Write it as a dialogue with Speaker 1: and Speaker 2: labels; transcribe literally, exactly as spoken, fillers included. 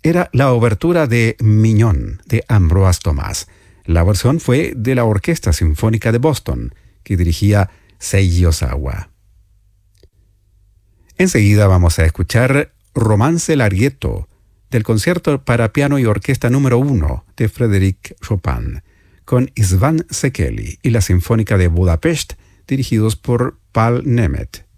Speaker 1: era la obertura de Mignon, de Ambroise Thomas. La versión fue de la Orquesta Sinfónica de Boston, que dirigía Seiji Ozawa. Enseguida vamos a escuchar Romance Larghetto, del concierto para piano y orquesta número uno de Frédéric Chopin, con István Szekely y la Sinfónica de Budapest, dirigidos por Pál Németh.